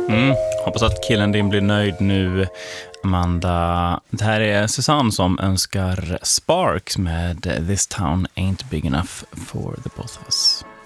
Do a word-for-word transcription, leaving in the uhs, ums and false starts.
Mm, hoppas att killen din blir nöjd nu, Amanda. Det här är Susanne som önskar Sparks med This Town Ain't Big Enough for the Both of Us.